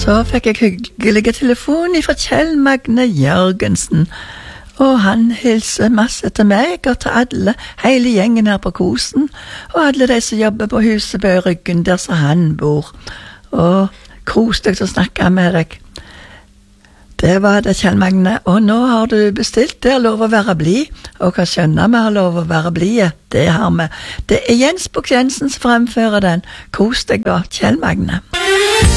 Så fikk jeg hyggelige telefon fra Kjell Magne Jørgensen, og han hilser masse til meg og til alle, hele gjengen her på Kosen, og alle de som jobber på Husebø Ryggen, der som han bor. Og kos deg til å snakke med deg. Det var det, Kjell Magne. Og nå har du bestilt, det er lov å være blid, og hva skjønner vi har lov å være blide? Det har vi. Det er Jens Bukk Jensen som fremfører den. Kos deg da, Kjell Magne.